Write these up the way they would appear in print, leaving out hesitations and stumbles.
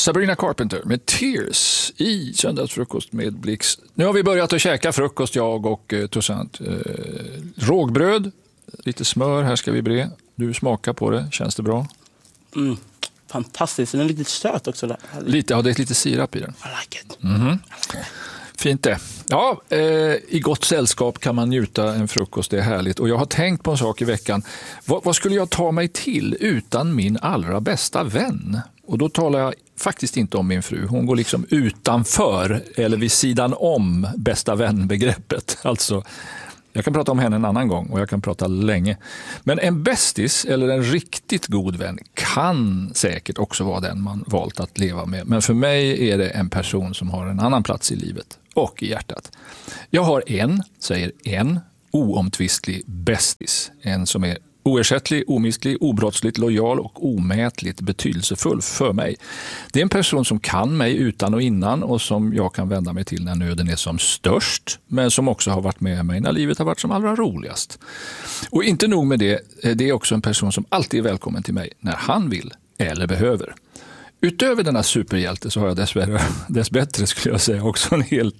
Sabrina Carpenter med Tears i söndagsfrukost med Blix. Nu har vi börjat att käka frukost, jag och Toussaint. Rågbröd, lite smör, här ska vi bre. Du smakar på det, känns det bra? Fantastiskt, den är lite söt också. Där. Lite, det är lite sirap i den. I like it. Fint det. Ja, i gott sällskap kan man njuta en frukost, det är härligt. Och jag har tänkt på en sak i veckan. Vad skulle jag ta mig till utan min allra bästa vän? Och då talar jag faktiskt inte om min fru. Hon går liksom utanför eller vid sidan om bästa vän-begreppet. Alltså, jag kan prata om henne en annan gång och jag kan prata länge. Men en bästis eller en riktigt god vän kan säkert också vara den man valt att leva med. Men för mig är det en person som har en annan plats i livet och i hjärtat. Jag har en oomtvistlig bästis. En som är oersättlig, omistlig, obrottsligt lojal och omätligt betydelsefull för mig. Det är en person som kan mig utan och innan och som jag kan vända mig till när nöden är som störst, men som också har varit med mig när livet har varit som allra roligast. Och inte nog med det, det är också en person som alltid är välkommen till mig när han vill eller behöver. Utöver denna superhjälte så har jag dessbättre skulle jag säga också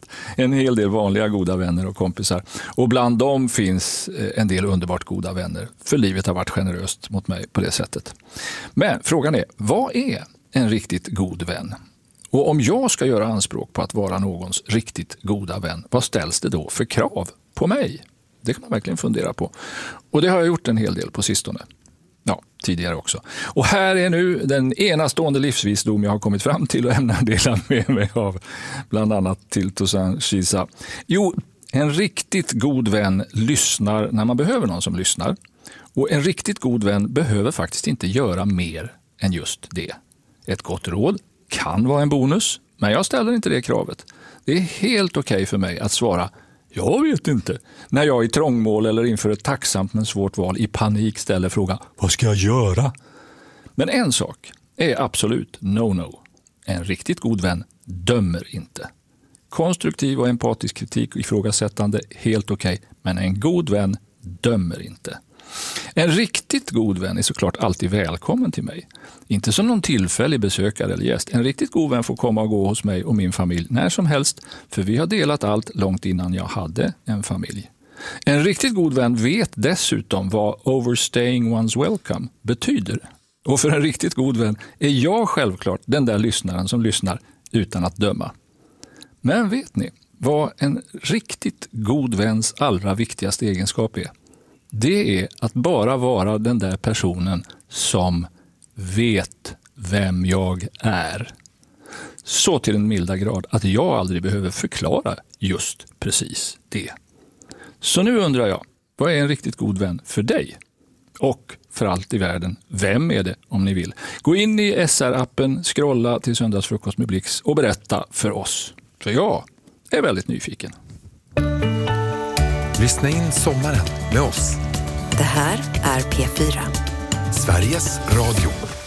en hel del vanliga goda vänner och kompisar. Och bland dem finns en del underbart goda vänner. För livet har varit generöst mot mig på det sättet. Men frågan är, vad är en riktigt god vän? Och om jag ska göra anspråk på att vara någons riktigt goda vän, vad ställs det då för krav på mig? Det kan man verkligen fundera på. Och det har jag gjort en hel del på sistone. Ja, tidigare också. Och här är nu den enastående livsvisdom jag har kommit fram till och ämnar dela med mig av bland annat till Toussaint Chisa. Jo, en riktigt god vän lyssnar när man behöver någon som lyssnar. Och en riktigt god vän behöver faktiskt inte göra mer än just det. Ett gott råd kan vara en bonus, men jag ställer inte det kravet. Det är helt okej för mig att svara jag vet inte. När jag i trångmål eller inför ett tacksamt men svårt val i panik ställer frågan, vad ska jag göra? Men en sak är absolut no. En riktigt god vän dömer inte. Konstruktiv och empatisk kritik och ifrågasättande, helt okej. Men en god vän dömer inte. En riktigt god vän är såklart alltid välkommen till mig. Inte som någon tillfällig besökare eller gäst. En riktigt god vän får komma och gå hos mig och min familj när som helst, för vi har delat allt långt innan jag hade en familj. En riktigt god vän vet dessutom vad overstaying one's welcome betyder. Och för en riktigt god vän är jag självklart den där lyssnaren som lyssnar utan att döma. Men vet ni vad en riktigt god väns allra viktigaste egenskap är? Det är att bara vara den där personen som vet vem jag är. Så till en milda grad att jag aldrig behöver förklara just precis det. Så nu undrar jag, vad är en riktigt god vän för dig? Och för allt i världen, vem är det om ni vill? Gå in i SR-appen, scrolla till söndagsfrukost med Blix och berätta för oss. För jag är väldigt nyfiken. Lyssna in sommaren med oss. Det här är P4. Sveriges Radio.